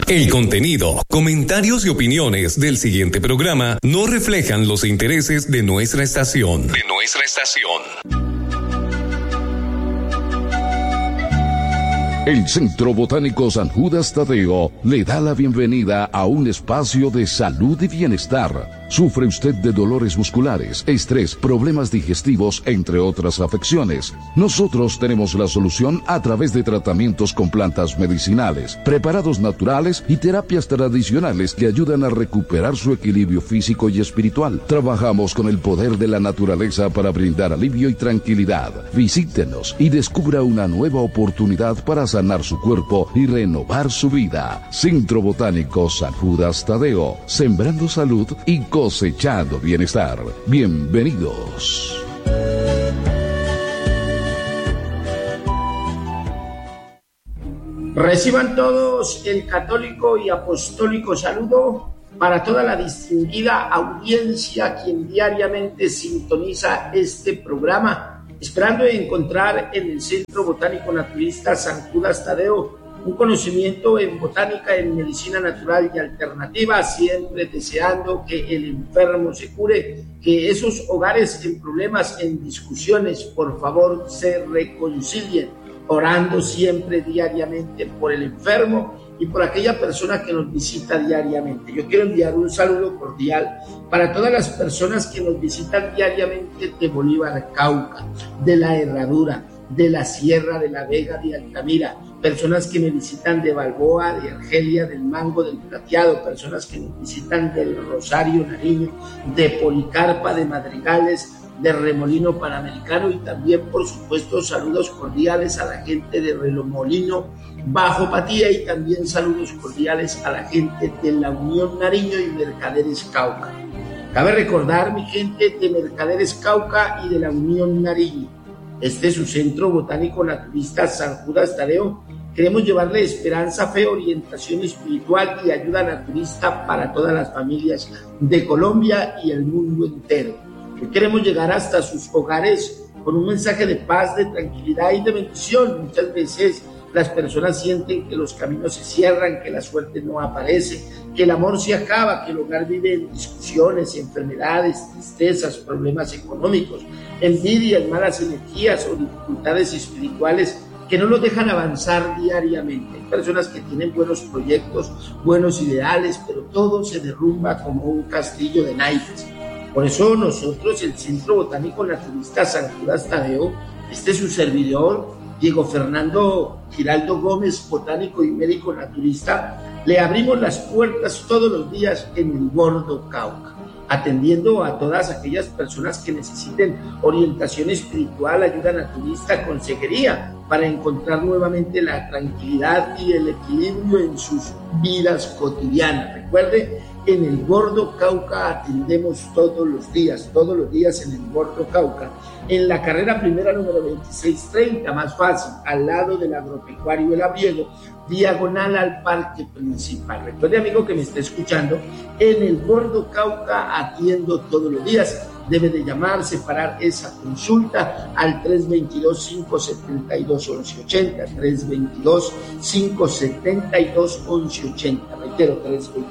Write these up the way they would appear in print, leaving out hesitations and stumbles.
El contenido, comentarios y opiniones del siguiente programa no reflejan los intereses de nuestra estación. El Centro Botánico San Judas Tadeo le da la bienvenida a un espacio de salud y bienestar. ¿Sufre usted de dolores musculares, estrés, problemas digestivos, entre otras afecciones? Nosotros tenemos la solución a través de tratamientos con plantas medicinales, preparados naturales y terapias tradicionales que ayudan a recuperar su equilibrio físico y espiritual. Trabajamos con el poder de la naturaleza para brindar alivio y tranquilidad. Visítenos y descubra una nueva oportunidad para sanar su cuerpo y renovar su vida. Centro Botánico San Judas Tadeo, sembrando salud y cosechando bienestar. Bienvenidos. Reciban todos el católico y apostólico saludo para toda la distinguida audiencia quien diariamente sintoniza este programa, esperando encontrar en el Centro Botánico Naturista San Judas Tadeo un conocimiento en botánica, en medicina natural y alternativa, siempre deseando que el enfermo se cure, que esos hogares en problemas, en discusiones, por favor se reconcilien, orando siempre diariamente por el enfermo y por aquella persona que nos visita diariamente. Yo quiero enviar un saludo cordial para todas las personas que nos visitan diariamente de Bolívar, Cauca, de La Herradura, de la Sierra de la Vega, de Altamira, personas que me visitan de Balboa, de Argelia, del Mango, del Plateado, personas que me visitan del Rosario, Nariño, de Policarpa, de Madrigales, de Remolino Panamericano y también, por supuesto, saludos cordiales a la gente de Remolino Bajo Patía y también saludos cordiales a la gente de la Unión Nariño y Mercaderes Cauca. Cabe recordar, mi gente de Mercaderes Cauca y de la Unión Nariño, este es su Centro Botánico Naturista San Judas Tadeo. Queremos llevarle esperanza, fe, orientación espiritual y ayuda naturista para todas las familias de Colombia y el mundo entero. Hoy queremos llegar hasta sus hogares con un mensaje de paz, de tranquilidad y de bendición. Muchas veces las personas sienten que los caminos se cierran, que la suerte no aparece, que el amor se acaba, que el hogar vive en discusiones, enfermedades, tristezas, problemas económicos, envidias, malas energías o dificultades espirituales que no los dejan avanzar diariamente. Hay personas que tienen buenos proyectos, buenos ideales, pero todo se derrumba como un castillo de naipes. Por eso nosotros, el Centro Botánico Naturista San Judas Tadeo, este es su servidor, Diego Fernando Giraldo Gómez, botánico y médico naturista, le abrimos las puertas todos los días en el Gordo Cauca, atendiendo a todas aquellas personas que necesiten orientación espiritual, ayuda naturista, consejería, para encontrar nuevamente la tranquilidad y el equilibrio en sus vidas cotidianas. Recuerde, en el Gordo Cauca atendemos todos los días en el Gordo Cauca, en la carrera primera número 2630, más fácil, al lado del agropecuario El Abriego, diagonal al parque principal. Recuerde, amigo que me está escuchando, en el Gordo Cauca atiendo todos los días. Debe de llamar, separar esa consulta al 322-572-1180, 322-572-1180, reitero,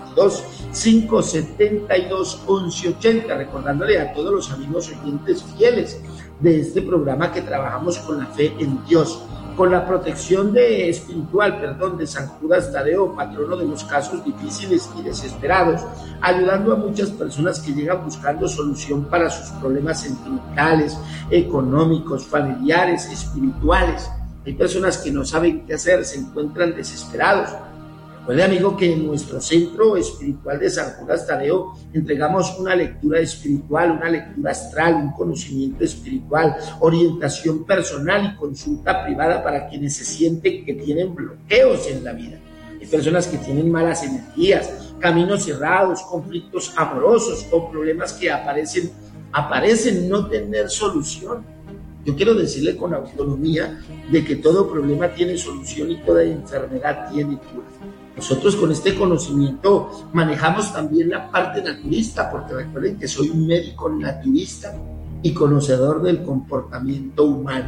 322-572-1180, recordándole a todos los amigos oyentes fieles de este programa que trabajamos con la fe en Dios, con la protección espiritual de San Judas Tadeo, patrono de los casos difíciles y desesperados, ayudando a muchas personas que llegan buscando solución para sus problemas sentimentales, económicos, familiares, espirituales. Hay personas que no saben qué hacer, se encuentran desesperados. Recuerde, amigo, que en nuestro Centro Espiritual de San Judas Tadeo entregamos una lectura espiritual, una lectura astral, un conocimiento espiritual, orientación personal y consulta privada para quienes se sienten que tienen bloqueos en la vida. Hay personas que tienen malas energías, caminos cerrados, conflictos amorosos o problemas que aparecen no tener solución. Yo quiero decirle con autonomía de que todo problema tiene solución y toda enfermedad tiene cura. Nosotros con este conocimiento manejamos también la parte naturista, porque recuerden que soy un médico naturista y conocedor del comportamiento humano.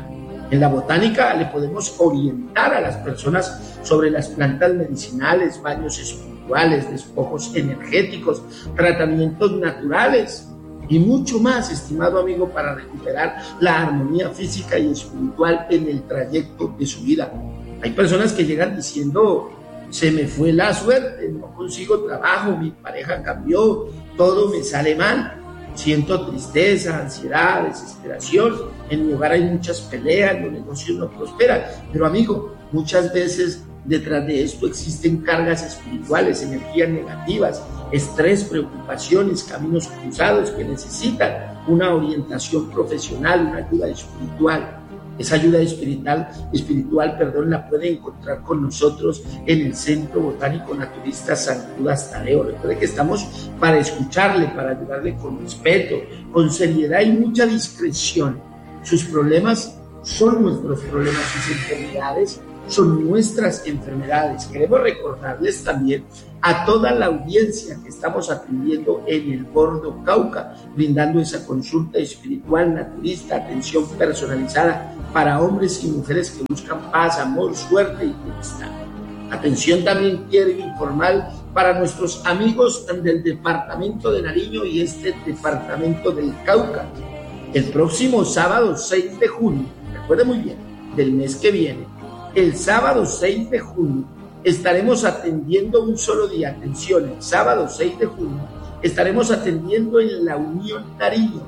En la botánica le podemos orientar a las personas sobre las plantas medicinales, baños espirituales, despojos energéticos, tratamientos naturales y mucho más, estimado amigo, para recuperar la armonía física y espiritual en el trayecto de su vida. Hay personas que llegan diciendo: se me fue la suerte, no consigo trabajo, mi pareja cambió, todo me sale mal. Siento tristeza, ansiedad, desesperación, en mi hogar hay muchas peleas, los negocios no prosperan. Pero amigo, muchas veces detrás de esto existen cargas espirituales, energías negativas, estrés, preocupaciones, caminos cruzados que necesitan una orientación profesional, una ayuda espiritual. Esa ayuda espiritual, la puede encontrar con nosotros en el Centro Botánico Naturista San Judas Tadeo. Recuerde que estamos para escucharle, para ayudarle con respeto, con seriedad y mucha discreción. Sus problemas son nuestros problemas, sus enfermedades son nuestras enfermedades. Queremos recordarles también a toda la audiencia que estamos atendiendo en el Gordo Cauca, brindando esa consulta espiritual, naturista, atención personalizada para hombres y mujeres que buscan paz, amor, suerte y bienestar. Atención también quiero informar para nuestros amigos del departamento de Nariño y este departamento del Cauca. El próximo sábado 6 de junio, recuerde muy bien, del mes que viene, el sábado 6 de junio estaremos atendiendo un solo día. Atención, el sábado 6 de junio estaremos atendiendo en la Unión Nariño,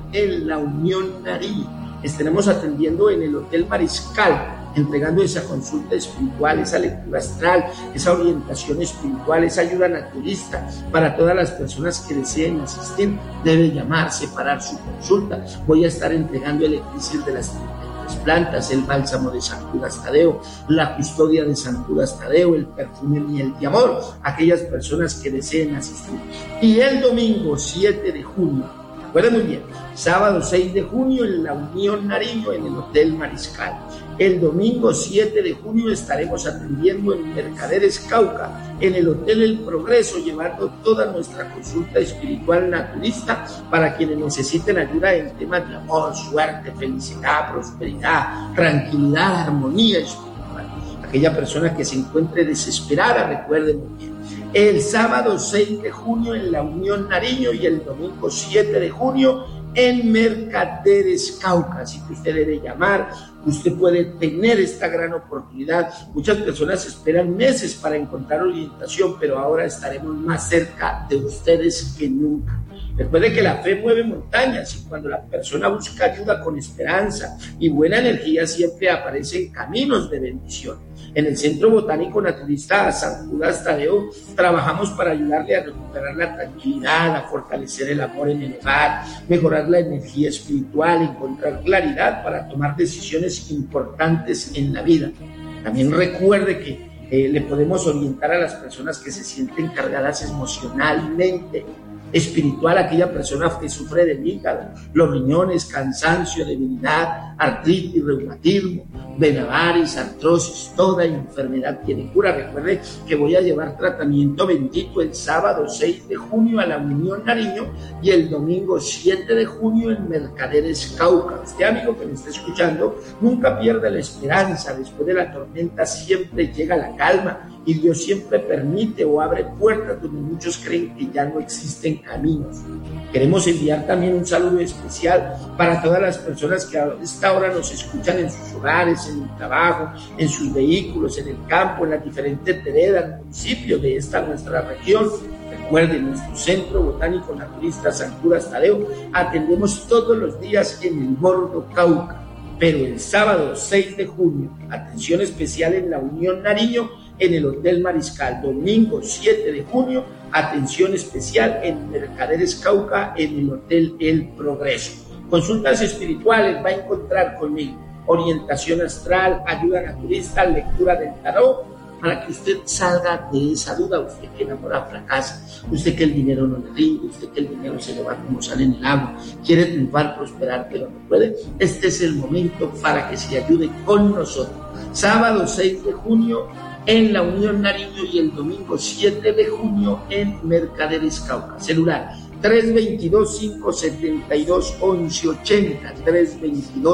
estaremos atendiendo en el Hotel Mariscal, entregando esa consulta espiritual, esa lectura astral, esa orientación espiritual, esa ayuda naturista para todas las personas que deseen asistir. Debe llamar, separar su consulta. Voy a estar entregando el elixir de las plantas, el bálsamo de San Judas Tadeo, la custodia de San Judas Tadeo, el perfume miel de amor, aquellas personas que deseen asistir. Y el domingo 7 de junio, recuerden muy bien, sábado 6 de junio en la Unión Nariño, en el Hotel Mariscal. El domingo 7 de junio estaremos atendiendo en Mercaderes Cauca, en el Hotel El Progreso, llevando toda nuestra consulta espiritual naturista para quienes necesiten ayuda en temas de amor, suerte, felicidad, prosperidad, tranquilidad, armonía espiritual. Aquella persona que se encuentre desesperada, recuerden muy bien. El sábado 6 de junio en la Unión Nariño y el domingo 7 de junio en Mercaderes Cauca. Así que usted debe llamar, usted puede tener esta gran oportunidad. Muchas personas esperan meses para encontrar orientación, pero ahora estaremos más cerca de ustedes que nunca. Recuerde que la fe mueve montañas y cuando la persona busca ayuda con esperanza y buena energía, siempre aparecen caminos de bendición. En el Centro Botánico Naturista San Judas Tadeo trabajamos para ayudarle a recuperar la tranquilidad, a fortalecer el amor en el hogar, mejorar la energía espiritual, encontrar claridad para tomar decisiones importantes en la vida. También recuerde que le podemos orientar a las personas que se sienten cargadas emocionalmente, espiritual, aquella persona que sufre del hígado, los riñones, cansancio, debilidad, artritis, reumatismo, venavaris, artrosis, toda enfermedad tiene cura. Recuerde que voy a llevar tratamiento bendito el sábado 6 de junio a la Unión Nariño y el domingo 7 de junio en Mercaderes Cauca. Usted, amigo que me está escuchando, nunca pierda la esperanza. Después de la tormenta siempre llega la calma y Dios siempre permite o abre puertas donde muchos creen que ya no existen caminos. Queremos enviar también un saludo especial para todas las personas que a esta hora nos escuchan en sus hogares, en el trabajo, en sus vehículos, en el campo, en las diferentes veredas, municipios de esta nuestra región. Recuerden, nuestro Centro Botánico Naturista San Judas Tadeo atendemos todos los días en el Gordo Cauca, pero el sábado 6 de junio, atención especial en la Unión Nariño, en el Hotel Mariscal. Domingo 7 de junio, atención especial en Mercaderes Cauca, en el Hotel El Progreso. Consultas espirituales va a encontrar conmigo, orientación astral, ayuda naturista, lectura del tarot, para que usted salga de esa duda. Usted que enamora fracasa, usted que el dinero no le rinde, usted que el dinero se le va como sale en el agua, quiere triunfar, prosperar, pero no puede. Este es el momento para que se ayude con nosotros. Sábado 6 de junio en la Unión Nariño y el domingo 7 de junio en Mercaderes Cauca. Celular 322-572-1180,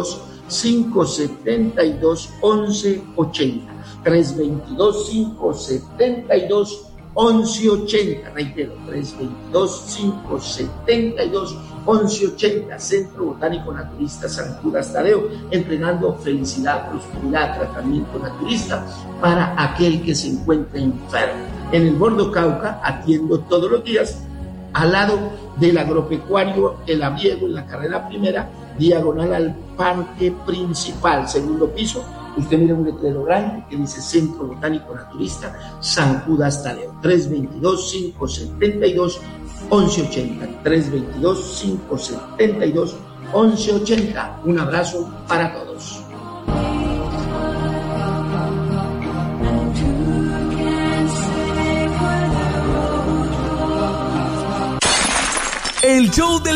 322-572-1180. 322-572-1180. Reitero, 322-572-1180. Centro Botánico Naturista San Judas Tadeo, entregando felicidad, prosperidad, tratamiento naturista para aquel que se encuentre enfermo. En el Bordo Cauca atiendo todos los días al lado del agropecuario El Abriego, en la carrera primera, diagonal al parque principal, segundo piso. Usted mira un letrero grande que dice Centro Botánico Naturista San Judas Tadeo. 322-572-1180. 322-572-1180. Un abrazo para todos. El show del